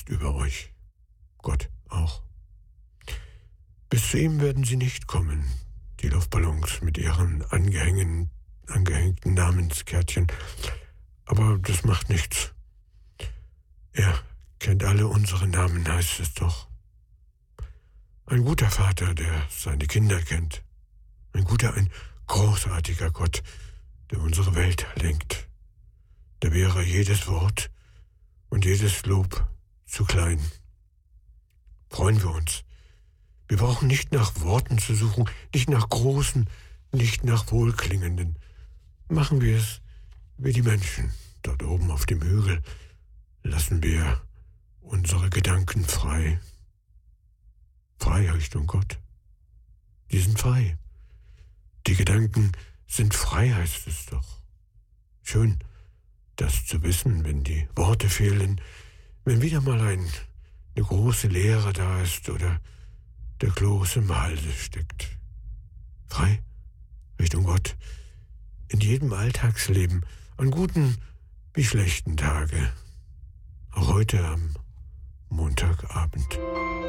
über euch. Gott auch. Bis zu ihm werden sie nicht kommen, die Luftballons mit ihren angehängten Namenskärtchen. Aber das macht nichts. Er kennt alle unsere Namen, heißt es doch. Ein guter Vater, der seine Kinder kennt. Ein großartiger Gott, der unsere Welt lenkt. Da wäre jedes Wort und jedes Lob zu klein. Freuen wir uns. Wir brauchen nicht nach Worten zu suchen, nicht nach großen, nicht nach wohlklingenden. Machen wir es wie die Menschen dort oben auf dem Hügel. Lassen wir unsere Gedanken frei. Frei Richtung Gott. Die sind frei. Die Gedanken sind frei, heißt es doch. Schön, das zu wissen, wenn die Worte fehlen, wenn wieder mal eine große Leere da ist oder der Kloß im Halse steckt. Frei Richtung Gott. In jedem Alltagsleben, an guten wie schlechten Tage. Auch heute am Montagabend.